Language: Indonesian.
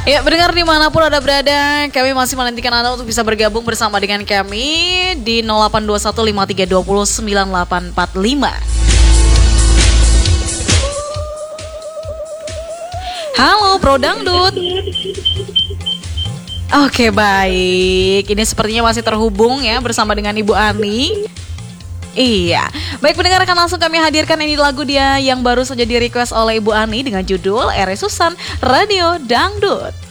Ya, pendengar dimanapun Anda berada, kami masih menantikan Anda untuk bisa bergabung bersama dengan kami di 082153209845. Halo, Bro Dangdut. Oke, baik. Ini sepertinya masih terhubung ya bersama dengan Ibu Ani. Iya, baik pendengar, akan langsung kami hadirkan ini lagu dia yang baru saja di request oleh Ibu Ani dengan judul Ere Susan Radio Dangdut.